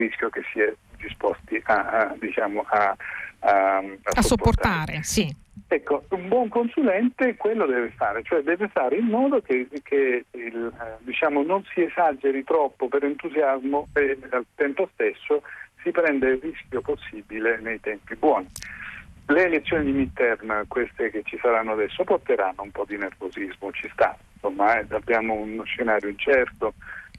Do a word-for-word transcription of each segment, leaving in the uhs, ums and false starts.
rischio che si è disposti a, a diciamo a, a, a, a sopportare. Sì. Ecco, un buon consulente quello deve fare, cioè deve fare in modo che, che il, diciamo, non si esageri troppo per entusiasmo e al tempo stesso si prende il rischio possibile nei tempi buoni. Le elezioni di midterm, queste che ci saranno adesso, porteranno un po' di nervosismo, ci sta, insomma, eh, abbiamo uno scenario incerto,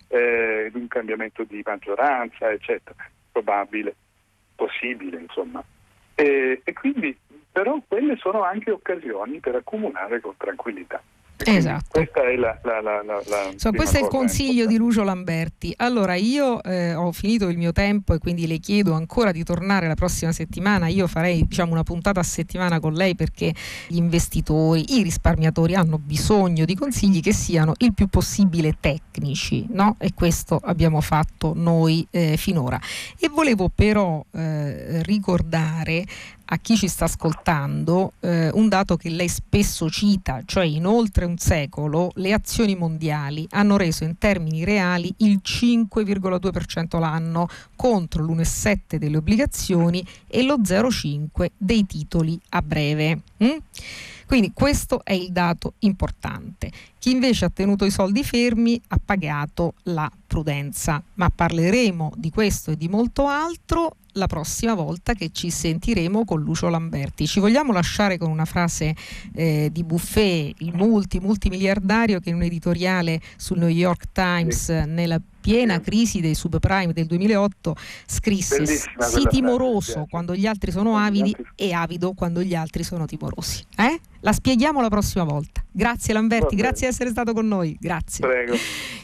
eh, un cambiamento di maggioranza, eccetera, probabile, possibile, insomma. E, e quindi, però, quelle sono anche occasioni per accumulare con tranquillità. Esatto. Questa è la, la, la, la, la so, questo è il consiglio di Lucio Lamberti. Allora io eh, ho finito il mio tempo e quindi le chiedo ancora di tornare la prossima settimana. Io farei diciamo una puntata a settimana con lei, perché gli investitori, i risparmiatori hanno bisogno di consigli che siano il più possibile tecnici, no? E questo abbiamo fatto noi eh, finora. E volevo però eh, ricordare a chi ci sta ascoltando eh, un dato che lei spesso cita, cioè in oltre un secolo le azioni mondiali hanno reso in termini reali il cinque virgola due per cento l'anno contro l'uno virgola sette per cento delle obbligazioni e lo zero virgola cinque per cento dei titoli a breve. Mm? Quindi questo è il dato importante. Chi invece ha tenuto i soldi fermi ha pagato la prudenza, ma parleremo di questo e di molto altro la prossima volta che ci sentiremo con Lucio Lamberti. Ci vogliamo lasciare con una frase eh, di Buffett, il multi, multimiliardario, che in un editoriale sul New York Times nella piena crisi dei subprime del duemilaotto scrisse: bellissima, sii timoroso frase, quando gli altri sono avidi e avido quando gli altri sono timorosi. Eh? La spieghiamo la prossima volta. Grazie Lamberti, grazie di essere stato con noi. Grazie. Prego.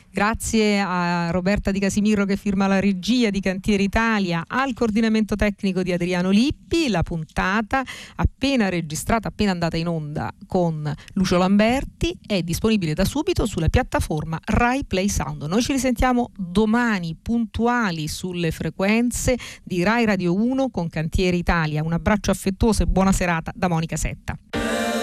Grazie a Roberta Di Casimiro che firma la regia di Cantieri Italia, al coordinamento tecnico di Adriano Lippi. La puntata appena registrata, appena andata in onda con Lucio Lamberti, è disponibile da subito sulla piattaforma Rai Play Sound. Noi ci risentiamo domani puntuali sulle frequenze di Rai Radio uno con Cantieri Italia. Un abbraccio affettuoso e buona serata da Monica Setta.